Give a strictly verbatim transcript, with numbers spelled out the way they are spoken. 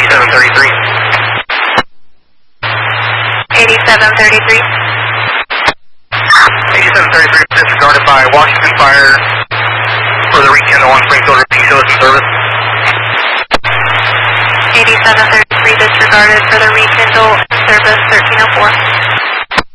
eighty-seven thirty-three. eighty-seven thirty-three. eighty-seven thirty-three disregarded by Washington Fire for the rekindle on Springfield P C O S in service. eighty-seven thirty-three disregarded for the rekindle service thirteen oh four.